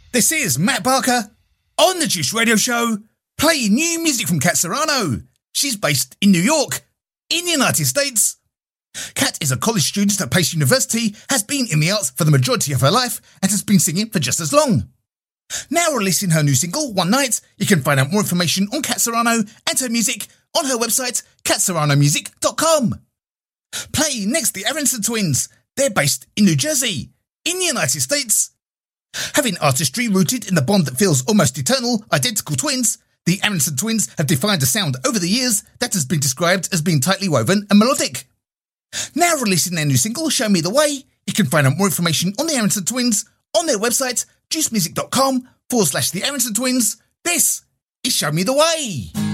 This is Matt Barker on the Juice Radio Show, playing new music from Kat Serrano. She's based in New York, in the United States. Kat is a college student at Pace University, has been in the arts for the majority of her life, and has been singing for just as long. Now releasing her new single, One Night, you can find out more information on Kat Serrano and her music on her website, katserranomusic.com. Playing next, the Aronson Twins. They're based in New Jersey, in the United States. Having artistry rooted in the bond that feels almost eternal, identical twins, the Aronson Twins have defined a sound over the years that has been described as being tightly woven and melodic. Now releasing their new single, Show Me The Way, you can find out more information on the Aronson Twins on their website, juicemusic.com/the Aronson Twins. This is Show Me The Way.